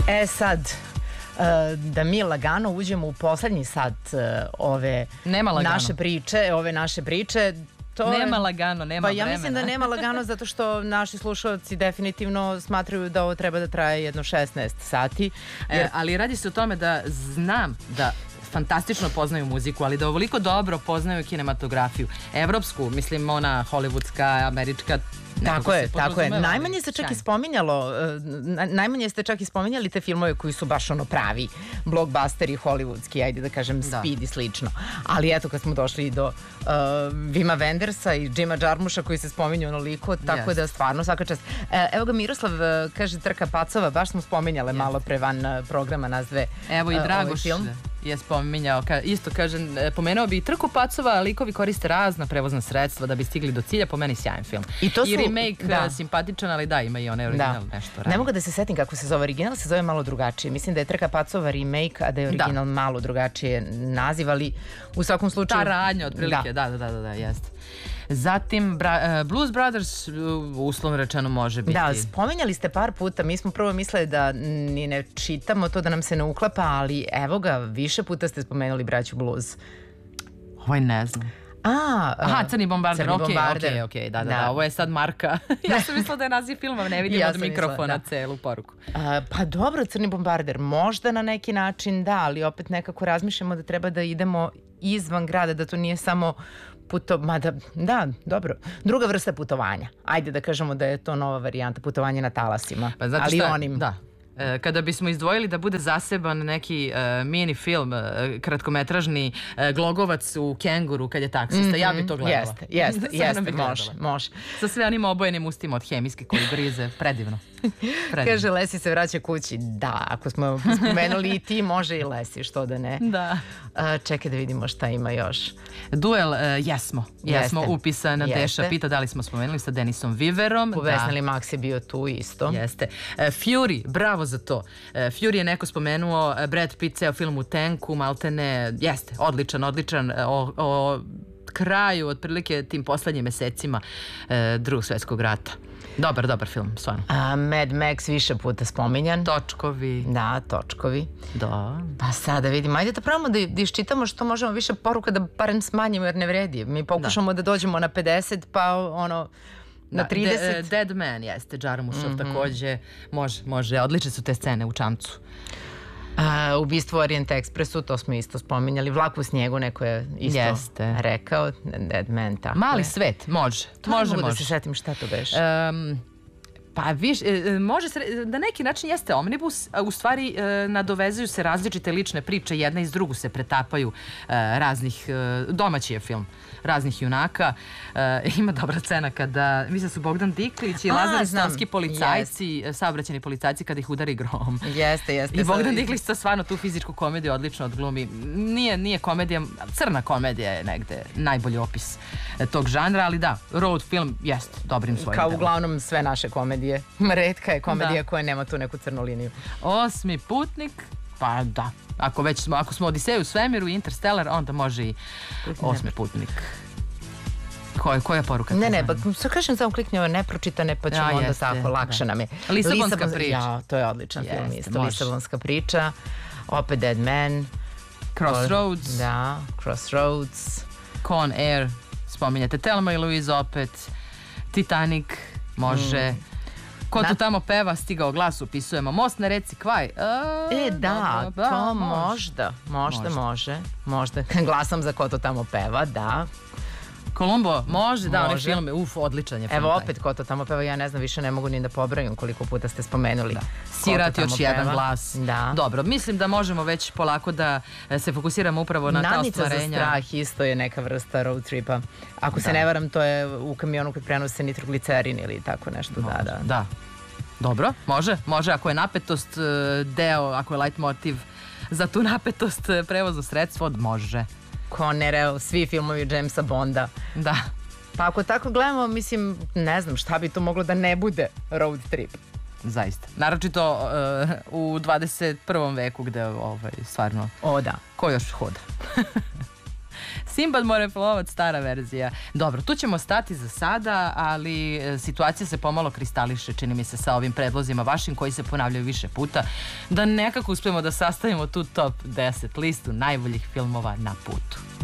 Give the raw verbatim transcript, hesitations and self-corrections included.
E sad, da mi lagano uđemo u poslednji sat ove naše priče, ove naše priče. To nema je, lagano, nema pa vremena. Ja mislim da nema lagano zato što naši slušalci definitivno smatraju da ovo treba da traje jedno šesnaest sati. Jer... E, ali radi se o tome da znam da fantastično poznaju muziku, ali da ovoliko dobro poznaju kinematografiju. Evropsku, mislim ona hollywoodska, američka. Tako je, tako je. Najmanje se čak i spominjalo, najmanje ste čak i spominjali te filmove koji su baš ono pravi blockbusteri, hollywoodski, ajde da kažem Speed i slično. Ali eto kad smo došli do uh, Vima Wendersa i Jima Jarmusha koji se spominju onoliko, tako yes. da stvarno svaka čast. Evo ga Miroslav kaže Trka pacova, baš smo spominjale yes. malo pre van programa nas dve. Evo i Dragoš uh, ovaj je spominjao, ka, isto kažem, pomenuo bi Trku pacova, likovi koriste razna prevozna sredstva da bi stigli do cilja, po meni sjajan film. I to su, I remake da. simpatičan, ali da, ima i onaj original da. nešto ranije. Ne mogu da se setim kako se zove original, se zove malo drugačije. Mislim da je Trka pacova remake, a da je original da. malo drugačije naziv, ali u svakom slučaju... Ta radnja, otprilike, da, da, da, da, da jeste. Zatim bra, uh, Blues Brothers, uh, uslovno rečeno može biti. Da, spomenjali ste par puta, mi smo prvo mislili da ni ne čitamo to da nam se ne uklapa, ali evo ga, više puta ste spomenuli braću Blues. Ovaj ne znam. A, Aha, Crni bombarder, Crni ok, bombarder. ok, ok, da, da, da, da, ovo je sad marka. Ja sam mislila da je naziv filma, ne vidim ja od mikrofona mislila, da. celu poruku. A, pa dobro, Crni bombarder, možda na neki način da, ali opet nekako razmišljamo da treba da idemo izvan grada, da to nije samo puto, mada, da, dobro. Druga vrsta putovanja. Ajde da kažemo da je to nova varijanta, putovanje na talasima. Pa znate ali šta, onim... da. Kada bismo izdvojili da bude zaseban neki uh, mini film, uh, kratkometražni uh, Glogovac u kenguru kad je taksista, mm-hmm. ja bi to gledala. Jeste, jeste, jeste, može, može. Sa sve onim obojenim ustima od hemijske koji grize, predivno. predivno. Kaže, Lesi se vraća kući. Da, ako smo spomenuli i ti, može i Lesi, što da ne. Da. Uh, čekaj da vidimo šta ima još. Duel, uh, jesmo. Jesmo, jeste. upisan Jeste. Deša pita da li smo spomenuli sa Denisom Viverom. Uvesnili da. Max je bio tu isto. Jeste. Uh, Fury, bravo za to. Uh, Fury je neko spomenuo, uh, Brad Pitt ceo film u tenku, maltene, jeste, odličan, odličan, uh, o, o kraju, otprilike tim poslednjim mesecima uh, drugog svjetskog rata. Dobar, dobar film, stvarno. A, Mad Max više puta spominjan. Točkovi. Da, točkovi. Da. Pa sada vidimo, ajde da pravimo da, da iščitamo što možemo više poruka da barem smanjimo jer ne vredi. Mi pokušamo da, da dođemo na pedeset pa ono... Na da, trideset. De, Dead Man jeste, Jarmušov mm-hmm. takođe. Može, može, odlične su te scene u čamcu. Uh, ubistvo Orient Expressu, to smo isto spominjali. Vlak u snijegu, neko je isto Jeste. rekao. Dead Man, tako Mali je. svet, može. To može, mogu može. da se setim šta to beše. Um, Pa viš, može se, na neki način jeste omnibus, a u stvari nadovezuju se različite lične priče, jedna iz drugu se pretapaju raznih, domaći je film, raznih junaka. Ima dobra scena kada, mislim su Bogdan Diklić i Lazar Istovski policajci, yes. saobraćeni policajci kada ih udari grom. Jeste, jeste. I Bogdan Diklić sa stvarno tu fizičku komediju odlično odglumi. Nije, nije komedija, crna komedija je negde najbolji opis tog žanra, ali da, road film jeste dobrim svojim Kao delom. Uglavnom sve naše komedije. Retka je komedija da. koja nema tu neku crnu liniju. Osmi putnik, pa da. Ako već smo, ako smo Odiseju u svemiru i Interstellar, onda može i Osmi putnik. Koja, koja poruka? Ne, ne, pa sa kažem samo kliknje ove nepročitane, pa ćemo ja, onda jeste, tako, lakše da. nam je. Lisabonska Lisabon, priča. Ja, to je odličan jeste, film isto. Može. Lisabonska priča, opet Dead Man. Crossroads. Da, Crossroads. Con Air, spominjate Thelma i Louise opet. Titanic, može. Mm. Ko tu tamo peva, stigao glas, upisujemo Most na reci Kvaj. A, e, da, da, da, to može. možda, možda, može. Možda, glasam za ko to tamo peva, da. Kolumbo, može, da, onaj film je, uf, odličan je film. Evo opet ko to tamo peva, ja ne znam, više ne mogu ni da pobrojim koliko puta ste spomenuli. Da. Sirat još jedan peva. glas. Da. Dobro, mislim da možemo već polako da se fokusiramo upravo na ta ostvarenja. Nadnica za strah isto je neka vrsta road tripa. Ako da. se ne varam, to je u kamionu kad prenose nitroglicerin ili tako nešto. Može. Da, da. Da. Dobro, može, može. Ako je napetost deo, ako je leitmotiv za tu napetost prevozno sredstvo, može. Connereo, svi filmovi Jamesa Bonda. Da. Pa ako tako gledamo, mislim, ne znam šta bi to moglo da ne bude road trip. Zaista. Naročito uh, u dvadeset prvom veku gde ovaj, stvarno... O, da. Ko još hoda? Simbad moreplovac, stara verzija. Dobro, tu ćemo stati za sada, ali situacija se pomalo kristališe, čini mi se, sa ovim predlozima vašim koji se ponavljaju više puta, da nekako uspemo da sastavimo tu top deset listu najboljih filmova na putu.